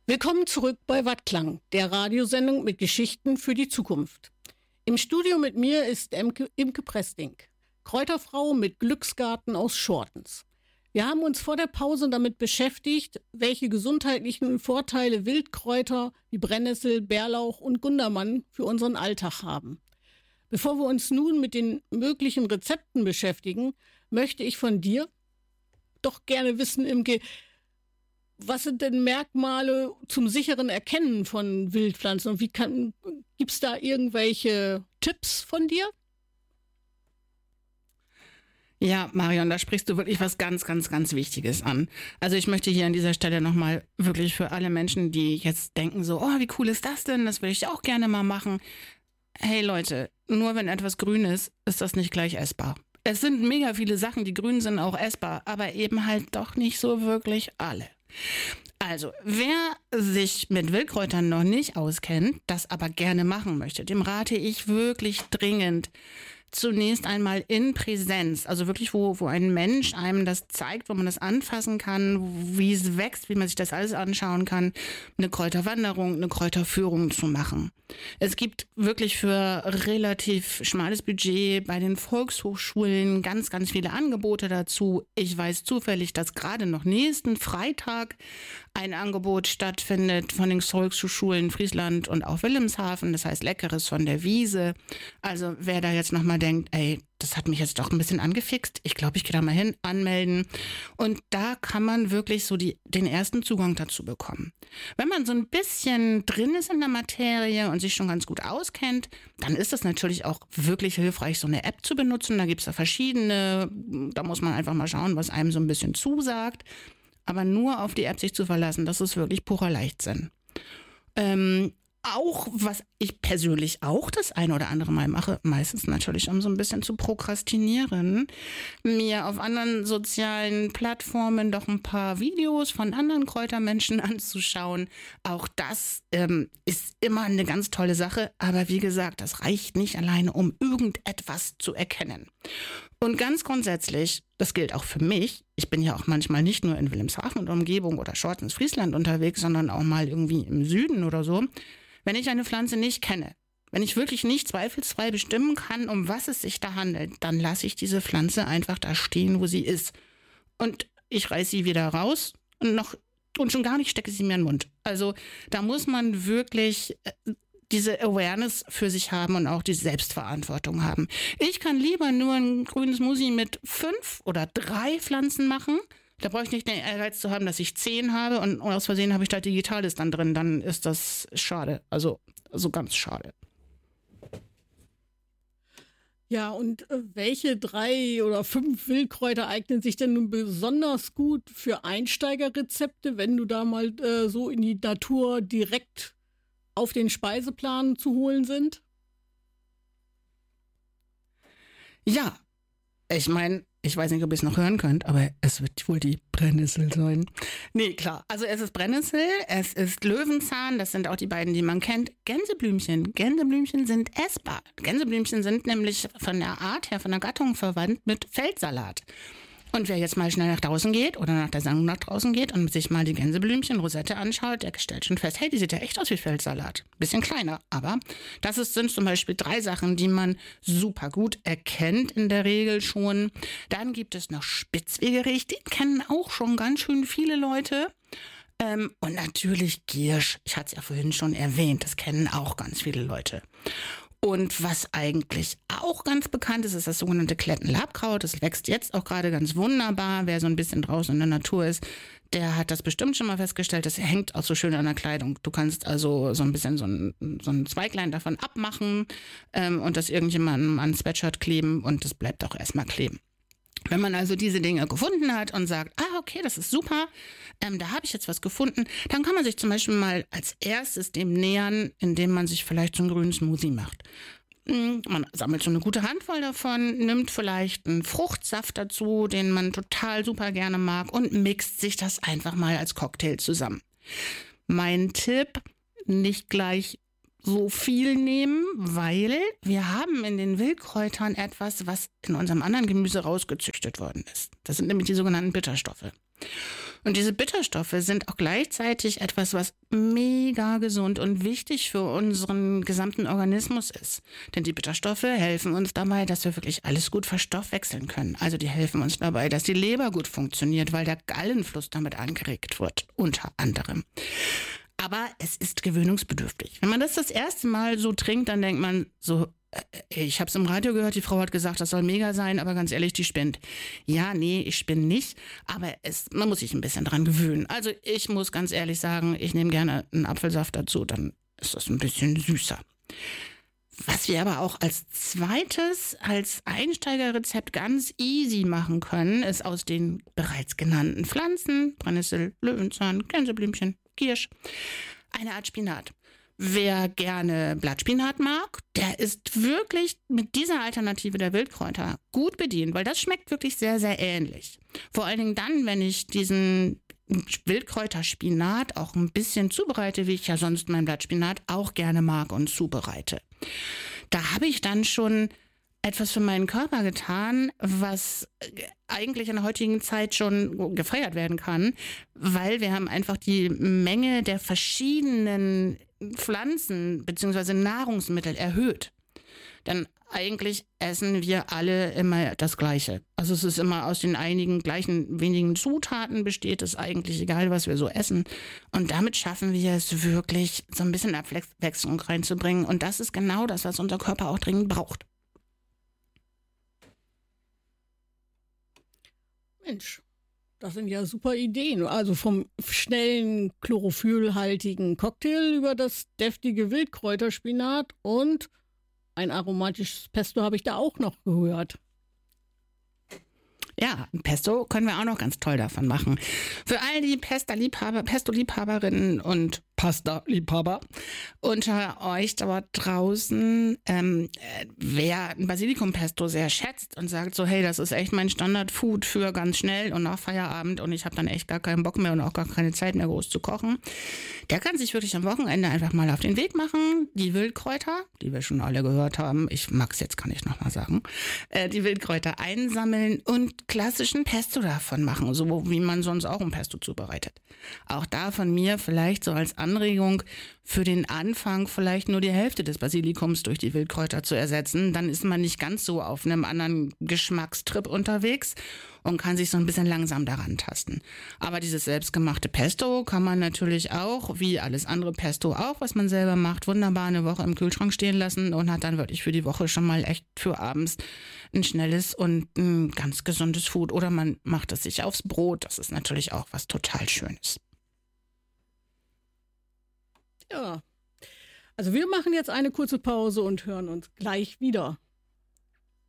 Willkommen zurück bei Wattklang, der Radiosendung mit Geschichten für die Zukunft. Im Studio mit mir ist Imke Presting, Kräuterfrau mit Glücksgarten aus Schortens. Wir haben uns vor der Pause damit beschäftigt, welche gesundheitlichen Vorteile Wildkräuter wie Brennnessel, Bärlauch und Gundermann für unseren Alltag haben. Bevor wir uns nun mit den möglichen Rezepten beschäftigen, möchte ich von dir doch gerne wissen, Imke, was sind denn Merkmale zum sicheren Erkennen von Wildpflanzen und gibt's da irgendwelche Tipps von dir? Ja, Marion, da sprichst du wirklich was ganz, ganz, ganz Wichtiges an. Also ich möchte hier an dieser Stelle nochmal wirklich für alle Menschen, die jetzt denken so, oh, wie cool ist das denn? Das will ich auch gerne mal machen. Hey Leute, nur wenn etwas grün ist, ist das nicht gleich essbar. Es sind mega viele Sachen, die grün sind, auch essbar, aber eben halt doch nicht so wirklich alle. Also, wer sich mit Wildkräutern noch nicht auskennt, das aber gerne machen möchte, dem rate ich wirklich dringend, zunächst einmal in Präsenz, also wirklich, wo ein Mensch einem das zeigt, wo man das anfassen kann, wie es wächst, wie man sich das alles anschauen kann, eine Kräuterwanderung, eine Kräuterführung zu machen. Es gibt wirklich für relativ schmales Budget bei den Volkshochschulen ganz, ganz viele Angebote dazu. Ich weiß zufällig, dass gerade noch nächsten Freitag ein Angebot stattfindet von den Volkshochschulen Friesland und auch Wilhelmshaven, das heißt Leckeres von der Wiese. Also wer da jetzt nochmal denkt, ey, das hat mich jetzt doch ein bisschen angefixt, ich glaube, ich gehe da mal hin, anmelden. Und da kann man wirklich so den ersten Zugang dazu bekommen. Wenn man so ein bisschen drin ist in der Materie und sich schon ganz gut auskennt, dann ist es natürlich auch wirklich hilfreich, so eine App zu benutzen. Da gibt es ja verschiedene, da muss man einfach mal schauen, was einem so ein bisschen zusagt. Aber nur auf die App sich zu verlassen, das ist wirklich purer Leichtsinn. Auch, was ich persönlich auch das ein oder andere Mal mache, meistens natürlich, um so ein bisschen zu prokrastinieren, mir auf anderen sozialen Plattformen doch ein paar Videos von anderen Kräutermenschen anzuschauen. Auch das ist immer eine ganz tolle Sache, aber wie gesagt, das reicht nicht alleine, um irgendetwas zu erkennen. Und ganz grundsätzlich, das gilt auch für mich, ich bin ja auch manchmal nicht nur in Wilhelmshaven und Umgebung oder Schortens, Friesland unterwegs, sondern auch mal irgendwie im Süden oder so. Wenn ich eine Pflanze nicht kenne, wenn ich wirklich nicht zweifelsfrei bestimmen kann, um was es sich da handelt, dann lasse ich diese Pflanze einfach da stehen, wo sie ist. Und ich reiße sie wieder raus und schon gar nicht stecke sie mir in den Mund. Also da muss man wirklich diese Awareness für sich haben und auch die Selbstverantwortung haben. Ich kann lieber nur ein grünes Smoothie mit 5 oder 3 Pflanzen machen. Da brauche ich nicht den Ehrgeiz zu haben, dass ich 10 habe und aus Versehen habe ich da Digitales dann drin. Dann ist das schade. Also ganz schade. Ja, und welche 3 oder 5 Wildkräuter eignen sich denn nun besonders gut für Einsteigerrezepte, wenn du da mal so in die Natur direkt auf den Speiseplan zu holen sind? Ja, ich meine, ich weiß nicht, ob ihr es noch hören könnt, aber es wird wohl die Brennnessel sein. Nee, klar. Also es ist Brennnessel, es ist Löwenzahn, das sind auch die beiden, die man kennt. Gänseblümchen. Gänseblümchen sind essbar. Gänseblümchen sind nämlich von der Art her, von der Gattung verwandt mit Feldsalat. Und wer jetzt mal schnell nach draußen geht oder nach der Sendung nach draußen geht und sich mal die Gänseblümchen-Rosette anschaut, der stellt schon fest, hey, die sieht ja echt aus wie Feldsalat. Bisschen kleiner, aber sind zum Beispiel 3 Sachen, die man super gut erkennt in der Regel schon. Dann gibt es noch Spitzwegerich, den kennen auch schon ganz schön viele Leute. Und natürlich Giersch, ich hatte es ja vorhin schon erwähnt, das kennen auch ganz viele Leute. Und was eigentlich auch ganz bekannt ist, ist das sogenannte Klettenlabkraut. Das wächst jetzt auch gerade ganz wunderbar. Wer so ein bisschen draußen in der Natur ist, der hat das bestimmt schon mal festgestellt. Das hängt auch so schön an der Kleidung. Du kannst also so ein bisschen so ein Zweiglein davon abmachen und das irgendjemandem ans Sweatshirt kleben und das bleibt auch erstmal kleben. Wenn man also diese Dinge gefunden hat und sagt, okay, das ist super, da habe ich jetzt was gefunden, dann kann man sich zum Beispiel mal als erstes dem nähern, indem man sich vielleicht so einen grünen Smoothie macht. Man sammelt so eine gute Handvoll davon, nimmt vielleicht einen Fruchtsaft dazu, den man total super gerne mag und mixt sich das einfach mal als Cocktail zusammen. Mein Tipp, nicht gleich so viel nehmen, weil wir haben in den Wildkräutern etwas, was in unserem anderen Gemüse rausgezüchtet worden ist. Das sind nämlich die sogenannten Bitterstoffe. Und diese Bitterstoffe sind auch gleichzeitig etwas, was mega gesund und wichtig für unseren gesamten Organismus ist. Denn die Bitterstoffe helfen uns dabei, dass wir wirklich alles gut verstoffwechseln können. Also die helfen uns dabei, dass die Leber gut funktioniert, weil der Gallenfluss damit angeregt wird, unter anderem. Aber es ist gewöhnungsbedürftig. Wenn man das erste Mal so trinkt, dann denkt man so, ich habe es im Radio gehört, die Frau hat gesagt, das soll mega sein, aber ganz ehrlich, die spinnt. Ja, nee, ich spinne nicht, aber man muss sich ein bisschen dran gewöhnen. Also ich muss ganz ehrlich sagen, ich nehme gerne einen Apfelsaft dazu, dann ist das ein bisschen süßer. Was wir aber auch als zweites, als Einsteigerrezept ganz easy machen können, ist aus den bereits genannten Pflanzen, Brennnessel, Löwenzahn, Gänseblümchen, Kirsch, eine Art Spinat. Wer gerne Blattspinat mag, der ist wirklich mit dieser Alternative der Wildkräuter gut bedient, weil das schmeckt wirklich sehr, sehr ähnlich. Vor allen Dingen dann, wenn ich diesen Wildkräuterspinat auch ein bisschen zubereite, wie ich ja sonst mein Blattspinat auch gerne mag und zubereite. Da habe ich dann schon etwas für meinen Körper getan, was eigentlich in der heutigen Zeit schon gefeiert werden kann, weil wir haben einfach die Menge der verschiedenen Pflanzen bzw. Nahrungsmittel erhöht. Denn eigentlich essen wir alle immer das Gleiche. Also es ist immer aus den einigen gleichen wenigen Zutaten besteht, es eigentlich egal, was wir so essen. Und damit schaffen wir es wirklich, so ein bisschen Abwechslung reinzubringen. Und das ist genau das, was unser Körper auch dringend braucht. Mensch, das sind ja super Ideen. Also vom schnellen, chlorophyllhaltigen Cocktail über das deftige Wildkräuterspinat und ein aromatisches Pesto habe ich da auch noch gehört. Ja, ein Pesto können wir auch noch ganz toll davon machen. Für all die Pesto-Liebhaberinnen und Pasta-Liebhaber unter euch dort draußen, wer ein Basilikum-Pesto sehr schätzt und sagt so, hey, das ist echt mein Standard-Food für ganz schnell und nach Feierabend und ich habe dann echt gar keinen Bock mehr und auch gar keine Zeit mehr groß zu kochen, der kann sich wirklich am Wochenende einfach mal auf den Weg machen. Die Wildkräuter, die wir schon alle gehört haben, ich mag's jetzt, kann ich nochmal sagen, die Wildkräuter einsammeln und klassischen Pesto davon machen, so wie man sonst auch ein Pesto zubereitet. Auch da von mir vielleicht so als Anregung für den Anfang vielleicht nur die Hälfte des Basilikums durch die Wildkräuter zu ersetzen. Dann ist man nicht ganz so auf einem anderen Geschmackstrip unterwegs und kann sich so ein bisschen langsam daran tasten. Aber dieses selbstgemachte Pesto kann man natürlich auch, wie alles andere Pesto auch, was man selber macht, wunderbar eine Woche im Kühlschrank stehen lassen und hat dann wirklich für die Woche schon mal echt für abends ein schnelles und ein ganz gesundes Food. Oder man macht es sich aufs Brot. Das ist natürlich auch was total Schönes. Ja, also wir machen jetzt eine kurze Pause und hören uns gleich wieder.